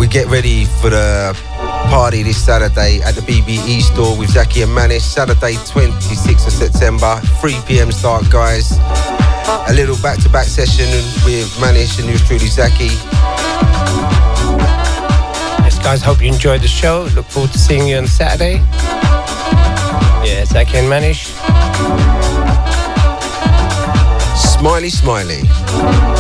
we get ready for the party this Saturday at the BBE store with Zaki and Manish. Saturday 26th of September, 3 p.m. start, guys. A little back-to-back session with Manish and yours truly, Zaki. Yes, guys, hope you enjoyed the show. Look forward to seeing you on Saturday. Yeah, Zaki and Manish. Smiley, smiley.